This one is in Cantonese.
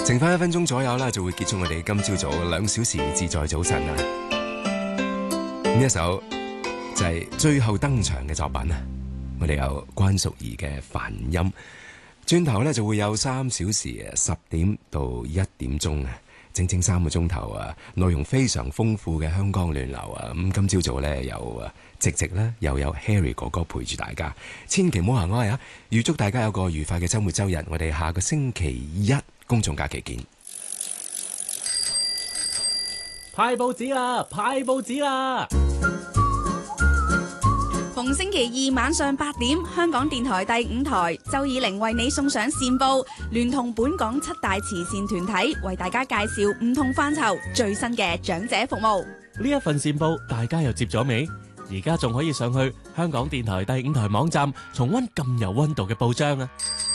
剩翻1分鐘左右啦，就會結束我哋今朝早2小時自在早晨啦。呢一首就係最後登場嘅作品啊！我哋有關淑怡嘅《梵音》，轉頭咧就會有3小時10點到1點鐘啊，整整3個鐘頭啊，內容非常豐富嘅香港暖流啊！咁今朝早咧有直直啦，又有 Harry 哥哥陪住大家，千祈唔好行開啊！預祝大家有個愉快嘅週末週日，我哋下個星期一公眾假期見。 派報紙啦！派報紙啦！ 逢星期二晚上8點，香港電台第5台，周以玲為你送上善報，聯同本港7大慈善團體，為大家介紹唔同範疇最新嘅長者服務。 呢一份善報，大家又接咗未？而家仲可以上去香港電台第5台網站，重溫咁有溫度嘅報章啊！